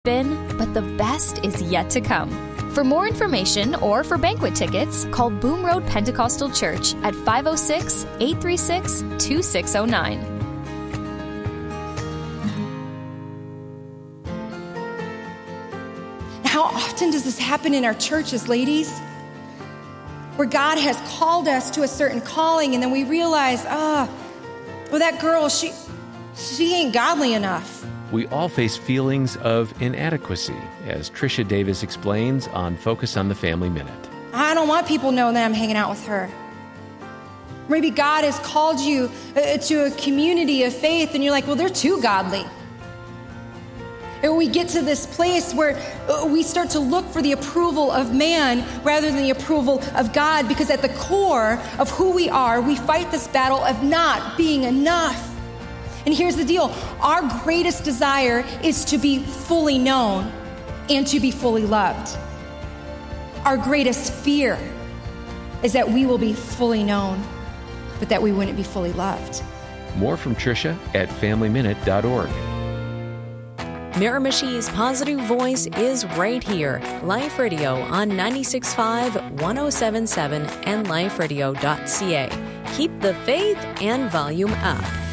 been, but the best is yet to come. For more information or for banquet tickets, call Boom Road Pentecostal Church at 506-836-2609. How often does this happen in our churches, ladies? Where God has called us to a certain calling, and then we realize, well, that girl, she ain't godly enough. We all face feelings of inadequacy, as Tricia Davis explains on Focus on the Family Minute. I don't want people to know that I'm hanging out with her. Maybe God has called you to a community of faith, and you're like, well, they're too godly. And we get to this place where we start to look for the approval of man rather than the approval of God, because at the core of who we are, we fight this battle of not being enough. And here's the deal. Our greatest desire is to be fully known and to be fully loved. Our greatest fear is that we will be fully known, but that we wouldn't be fully loved. More from Tricia at FamilyMinute.org. Miramishi's positive voice is right here. Life Radio on 96.5, 107.7, and liferadio.ca. Keep the faith and volume up.